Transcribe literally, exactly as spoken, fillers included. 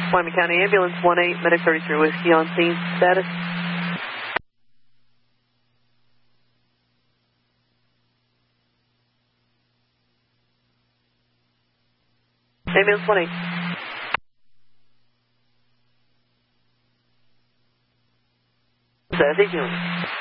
Wyoming County Ambulance one eight, Medic thirty-three Whiskey on scene. Status? Ambulance one eight. Status eighteen.